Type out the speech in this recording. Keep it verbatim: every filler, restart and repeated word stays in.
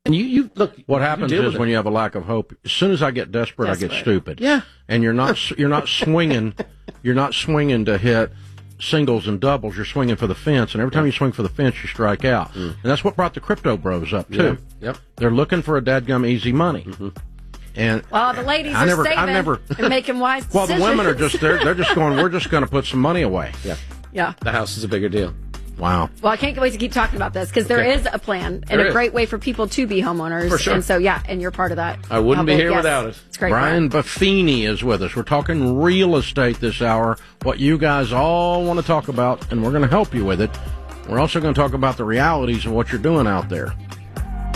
And you, you look. What happens is when you have a lack of hope, as soon as I get desperate, desperate. I get stupid. Yeah. And you're not you're not swinging, you're not swinging to hit singles and doubles. You're swinging for the fence, and every time you swing for the fence, you strike out. Mm. And that's what brought the crypto bros up too. Yep. yep. They're looking for a dadgum easy money. Mm-hmm. And well, the ladies I are never, saving I never, and making wise well, decisions. the women are just they're, they're just going. We're just going to put some money away. Yeah. Yeah. The house is a bigger deal. Wow. Well, I can't wait to keep talking about this because there Okay. is a plan and There a is. great way for people to be homeowners. For sure. And so, yeah, and you're part of that. I wouldn't How be big- here yes. without it. It's great. Brian Buffini is with us. We're talking real estate this hour, what you guys all want to talk about, and we're going to help you with it. We're also going to talk about the realities of what you're doing out there.